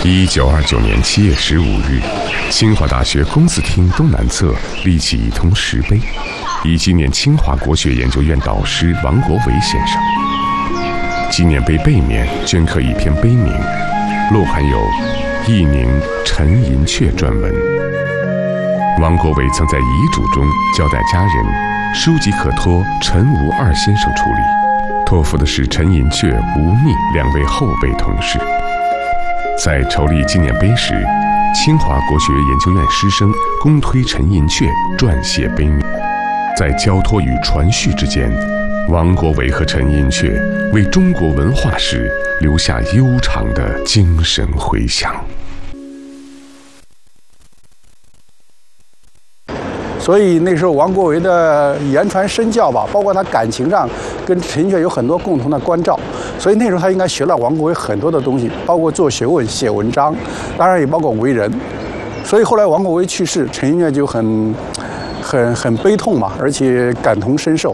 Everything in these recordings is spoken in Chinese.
1929年7月15日，清华大学公子厅东南侧立起一通石碑，以纪念清华国学研究院导师王国维先生。纪念碑背面镌刻一篇碑铭，落含有“义宁陈寅恪”篆文。王国维曾在遗嘱中交代家人，书籍可托陈吴二先生处理，托付的是陈寅恪、吴宓2位后辈同事。在筹立纪念碑时，清华国学研究院师生公推陈寅恪撰写碑铭。在交托与传续之间，王国维和陈寅恪为中国文化史留下悠长的精神回响。 所以那时候王国维的言传身教吧，包括他感情上跟陈寅恪有很多共同的关照，所以那时候他应该学了王国维很多的东西，包括做学问、写文章，当然也包括为人。所以后来王国维去世，陈寅恪就很悲痛嘛，而且感同身受。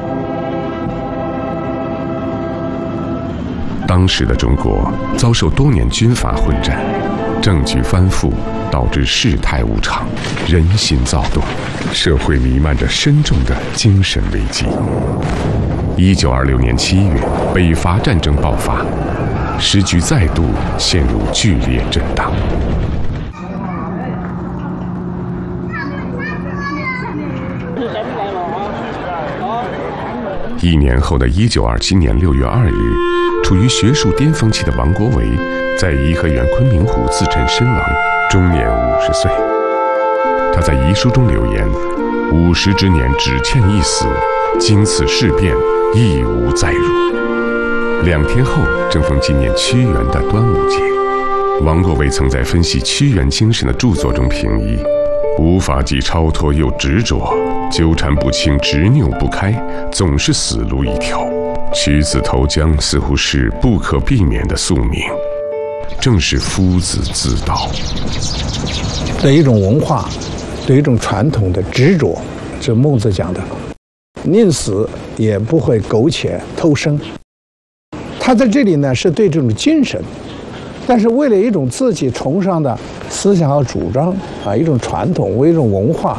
当时的中国遭受多年军阀混战，政局翻覆，导致世态无常，人心躁动，社会弥漫着深重的精神危机。1926年7月，北伐战争爆发，时局再度陷入剧烈震荡。1年后的1927年6月2日，处于学术巅峰期的王国维在颐和园昆明湖自沉身亡，终年50岁。他在遗书中留言：“50之年只欠一死，经此事变，亦无再辱。”2天后，正逢纪念屈原的端午节。王国维曾在分析屈原精神的著作中评议：“无法既超脱又执着，纠缠不清，执拗不开，总是死路一条。屈子投江似乎是不可避免的宿命，正是夫子自道。” 对一种文化，对一种传统的执着，这孟子讲的，宁死也不会苟且偷生。他在这里呢，是对这种精神，但是为了一种自己崇尚的思想和主张啊，一种传统，为一种文化，